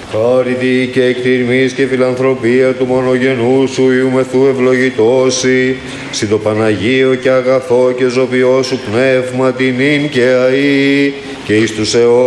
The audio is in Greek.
Χάρητη και εκτιρμής και φιλανθρωπία του μονογενού σου Ιουμεθού ευλογητώσει, συν το Παναγίο και αγαθό και ζωπιό σου πνεύμα την ίν και αΐ και εις τους αιώνας.